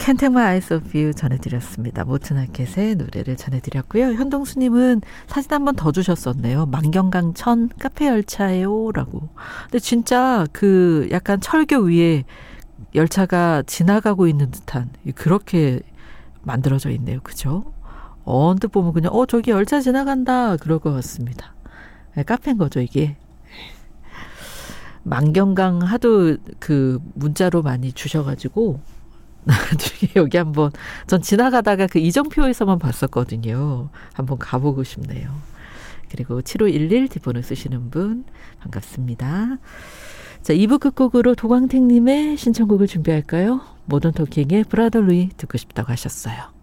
Can't Take My Eyes Off You 전해드렸습니다. 모트나켓의 노래를 전해드렸고요. 현동수님은 사진 한 번 더 주셨었네요. 만경강천 카페 열차예요 라고. 근데 진짜 그 약간 철교 위에 열차가 지나가고 있는 듯한 그렇게 만들어져 있네요. 그죠? 언뜻 보면 그냥 저기 열차 지나간다 그럴 것 같습니다. 카페인 거죠 이게. 만경강 하도 그 문자로 많이 주셔가지고 나중에 여기 한번 전 지나가다가 그 이정표에서만 봤었거든요. 한번 가보고 싶네요. 그리고 7511 뒷번호 쓰시는 분 반갑습니다. 자, 2부 끝곡으로 도광택님의 신청곡을 준비할까요? 모던 토킹의 브라더 루이 듣고 싶다고 하셨어요.